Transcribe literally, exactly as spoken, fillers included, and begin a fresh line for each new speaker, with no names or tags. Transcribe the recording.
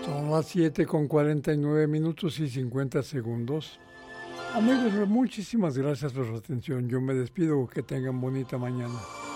Son las siete con cuarenta y nueve minutos y cincuenta segundos. Amigos, muchísimas gracias por su atención. Yo me despido. Que tengan bonita mañana.